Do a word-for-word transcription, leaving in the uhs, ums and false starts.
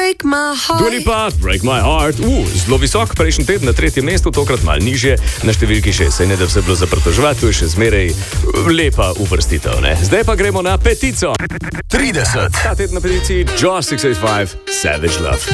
Break My Heart. Dua Lipa, Break My Heart. Uh, zelo visok, prejšnji teden na tretjem mestu, tokrat malo nižje, na številki šest. Saj ne da vse bilo za pritoževati, to je še zmeraj lepa uvrstitev, ne? Zdaj pa gremo na petico. trideset. Ta teden na peticiji Jaws šeststo osemdesiat pet, Savage Love.